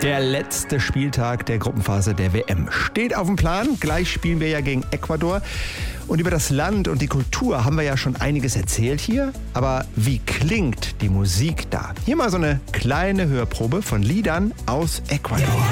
Der letzte Spieltag der Gruppenphase der WM steht auf dem Plan. Gleich spielen wir ja gegen Ecuador. Und über das Land und die Kultur haben wir ja schon einiges erzählt hier. Aber wie klingt die Musik da? Hier mal so eine kleine Hörprobe von Liedern aus Ecuador.